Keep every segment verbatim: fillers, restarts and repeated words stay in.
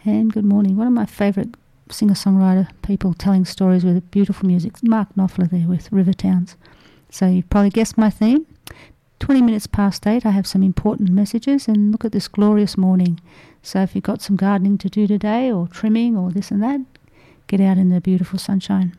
And good morning. One of my favourite singer-songwriter people telling stories with beautiful music, Mark Knopfler there with River Towns. So you've probably guessed my theme. twenty minutes past eight, I have some important messages, and look at this glorious morning. So if you've got some gardening to do today, or trimming, or this and that, get out in the beautiful sunshine.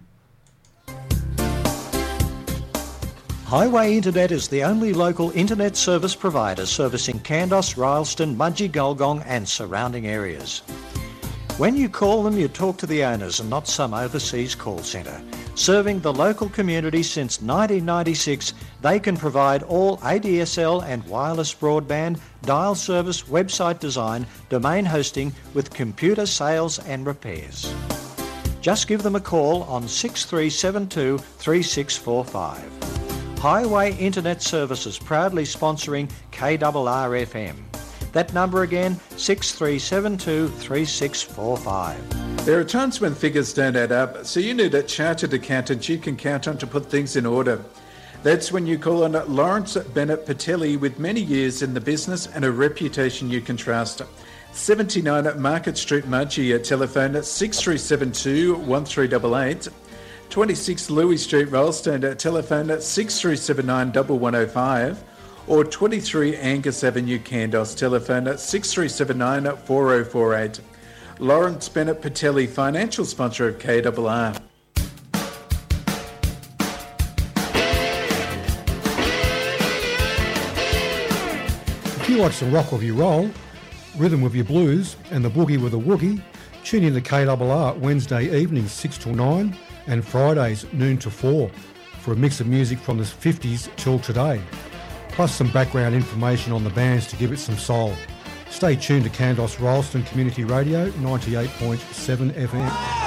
Highway Internet is the only local internet service provider servicing Kandos, Rylstone, Mudgee, Gulgong and surrounding areas. When you call them, you talk to the owners and not some overseas call centre. Serving the local community since nineteen ninety-six, they can provide all A D S L and wireless broadband, dial service, website design, domain hosting with computer sales and repairs. Just give them a call on six three seven two, three six four five. Highway Internet Services proudly sponsoring K R R F M. That number again, six three seven two, three six four five. There are times when figures don't add up, so you need a chartered accountant you can count on to put things in order. That's when you call on Lawrence Bennett Patelli, with many years in the business and a reputation you can trust. seventy-nine Market Street, Mudgee, telephone at six three seven two, one three eight eight. twenty-six Louis Street, Rylstone, telephone at six three seven nine, one one zero five. Or twenty-three Angus Avenue, Kandos, telephone at six three seven nine, four zero four eight. Lawrence Bennett Patelli, financial sponsor of K R R. If you like some rock with your roll, rhythm with your blues and the boogie with a woogie, tune in to K R R Wednesday evenings six till nine and Fridays noon to four for a mix of music from the fifties till today, plus some background information on the bands to give it some soul. Stay tuned to Kandos Rylstone Community Radio ninety-eight point seven F M.